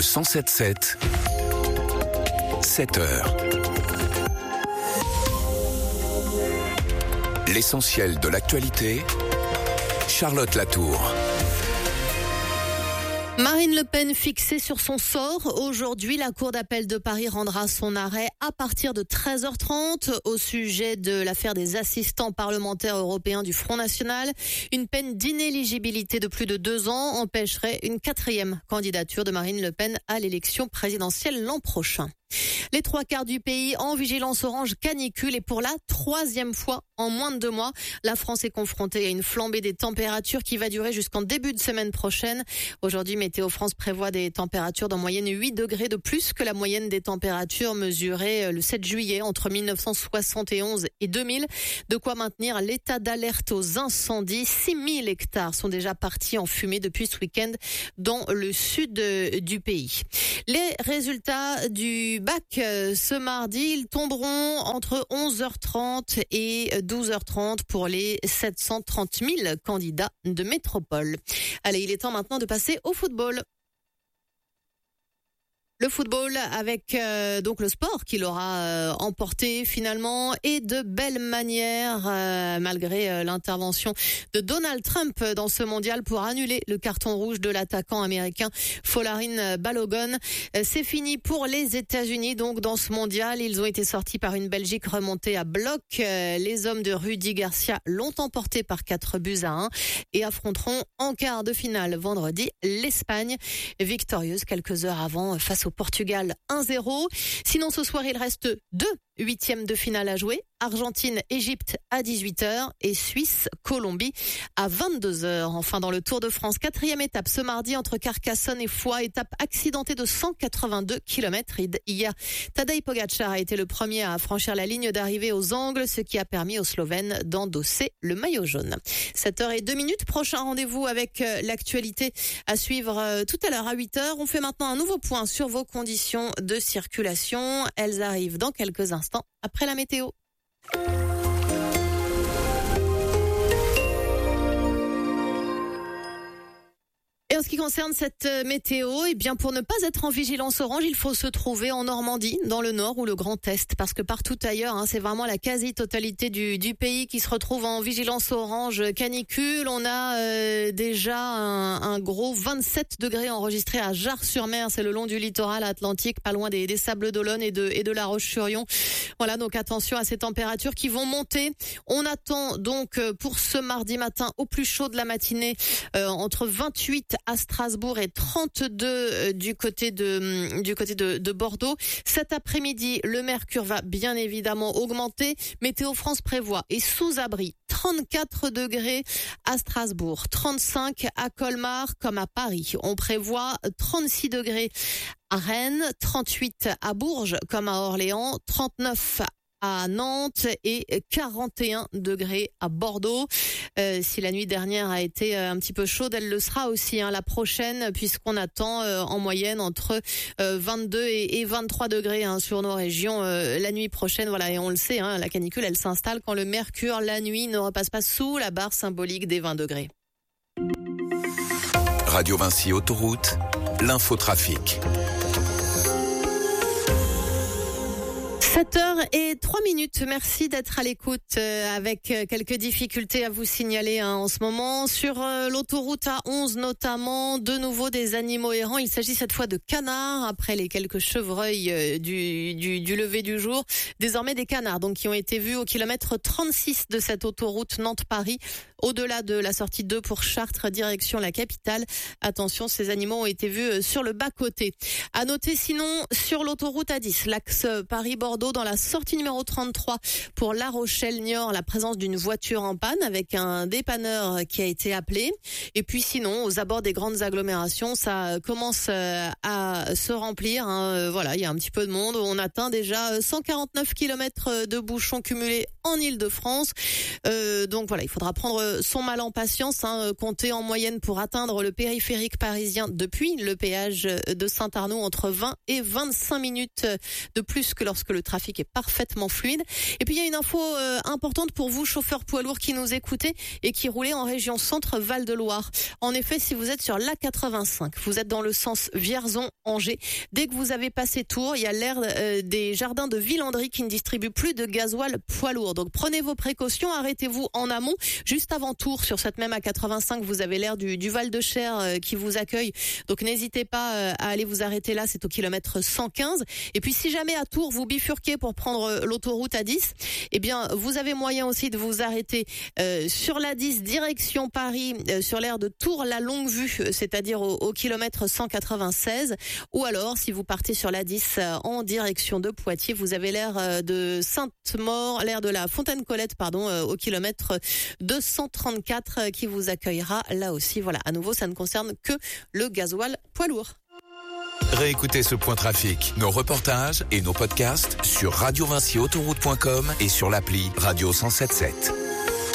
Le 107.7, 7h. L'essentiel de l'actualité, Charlotte Latour. Marine Le Pen fixée sur son sort. Aujourd'hui, la Cour d'appel de Paris rendra son arrêt à partir de 13h30 au sujet de l'affaire des assistants parlementaires européens du Front National. Une peine d'inéligibilité de plus de 2 ans empêcherait une 4e candidature de Marine Le Pen à l'élection présidentielle l'an prochain. Les 3/4 du pays en vigilance orange canicule et pour la 3e fois en moins de 2 mois, la France est confrontée à une flambée des températures qui va durer jusqu'en début de semaine prochaine. Aujourd'hui, Météo France prévoit des températures d'en moyenne 8 degrés de plus que la moyenne des températures mesurées le 7 juillet entre 1971 et 2000. De quoi maintenir l'état d'alerte aux incendies. 6000 hectares sont déjà partis en fumée depuis ce week-end dans le sud du pays. Les résultats du bac ce mardi, ils tomberont entre 11h30 et 12h30 pour les 730 000 candidats de métropole. Allez, il est temps maintenant de passer au football. Le football avec donc le sport qui l'aura emporté finalement et de belle manière malgré l'intervention de Donald Trump dans ce mondial pour annuler le carton rouge de l'attaquant américain Folarin Balogun. C'est fini pour les États-Unis donc dans ce mondial. Ils ont été sortis par une Belgique remontée à bloc. Les hommes de Rudy Garcia l'ont emporté par 4-1 et affronteront en quart de finale vendredi l'Espagne, victorieuse quelques heures avant face au Portugal 1-0. Sinon ce soir il reste 2 huitièmes de finale à jouer. Argentine-Égypte à 18h et Suisse-Colombie à 22h. Enfin dans le Tour de France, 4e étape ce mardi entre Carcassonne et Foix, étape accidentée de 182 km. Hier, Tadej Pogačar a été le premier à franchir la ligne d'arrivée aux Angles, ce qui a permis aux Slovènes d'endosser le maillot jaune. 7h02, prochain rendez-vous avec l'actualité à suivre tout à l'heure à 8h. On fait maintenant un nouveau point sur vos conditions de circulation. Elles arrivent dans quelques instants après la météo. Et en ce qui concerne cette météo, eh bien pour ne pas être en vigilance orange, il faut se trouver en Normandie, dans le Nord ou le Grand Est, parce que partout ailleurs, c'est vraiment la quasi-totalité du pays qui se retrouve en vigilance orange canicule. On a déjà un gros 27 degrés enregistré à Jars-sur-Mer, c'est le long du littoral atlantique, pas loin des Sables d'Olonne et de La Roche-sur-Yon. Voilà, donc attention à ces températures qui vont monter. On attend donc pour ce mardi matin au plus chaud de la matinée entre 28 à Strasbourg et 32 du côté de Bordeaux. Cet après-midi, le mercure va bien évidemment augmenter. Météo France prévoit et sous abri 34 degrés à Strasbourg, 35 à Colmar comme à Paris. On prévoit 36 degrés à Rennes, 38 à Bourges comme à Orléans, 39 à Nantes et 41 degrés à Bordeaux. Si la nuit dernière a été un petit peu chaude, elle le sera aussi la prochaine, puisqu'on attend en moyenne entre 22 et 23 degrés sur nos régions la nuit prochaine. Voilà, et on le sait, la canicule, elle s'installe quand le mercure la nuit ne repasse pas sous la barre symbolique des 20 degrés. Radio Vinci Autoroute, l'infotrafic. 7h03. Merci d'être à l'écoute avec quelques difficultés à vous signaler en ce moment. Sur l'autoroute A11 notamment, de nouveau des animaux errants. Il s'agit cette fois de canards après les quelques chevreuils du lever du jour. Désormais des canards donc qui ont été vus au kilomètre 36 de cette autoroute Nantes-Paris, au-delà de la sortie 2 pour Chartres, direction la capitale. Attention, ces animaux ont été vus sur le bas-côté. À noter sinon sur l'autoroute A10, l'axe Paris-Bordeaux, dans la sortie numéro 33 pour La Rochelle-Niort, la présence d'une voiture en panne avec un dépanneur qui a été appelé. Et puis sinon, aux abords des grandes agglomérations, ça commence à se remplir. Voilà, il y a un petit peu de monde. On atteint déjà 149 km de bouchons cumulés en Île-de-France. Donc voilà, il faudra prendre son mal en patience. Compter en moyenne pour atteindre le périphérique parisien depuis le péage de Saint-Arnaud entre 20 et 25 minutes de plus que lorsque le trafic trafic est parfaitement fluide. Et puis il y a une info importante pour vous, chauffeurs poids lourds qui nous écoutez et qui roulez en région centre Val-de-Loire. En effet, si vous êtes sur l'A85, vous êtes dans le sens Vierzon-Angers, dès que vous avez passé Tours, il y a l'aire des jardins de Villandry qui ne distribue plus de gasoil poids lourd. Donc prenez vos précautions, arrêtez-vous en amont. Juste avant Tours, sur cette même A85, vous avez l'aire du Val-de-Cher qui vous accueille. Donc n'hésitez pas à aller vous arrêter là, c'est au kilomètre 115. Et puis si jamais à Tours, vous bifurquez pour prendre l'autoroute A10, eh bien vous avez moyen aussi de vous arrêter sur la 10 direction Paris, sur l'aire de Tours-la-Longue-Vue, c'est-à-dire au kilomètre 196. Ou alors, si vous partez sur la 10 en direction de Poitiers, vous avez l'aire de Sainte-Maure, l'aire de la Fontaine-Colette, au kilomètre 234 qui vous accueillera là aussi. Voilà, à nouveau, ça ne concerne que le gasoil poids lourd. Réécoutez ce point trafic, nos reportages et nos podcasts sur radiovinciautoroute.com et sur l'appli Radio 107.7.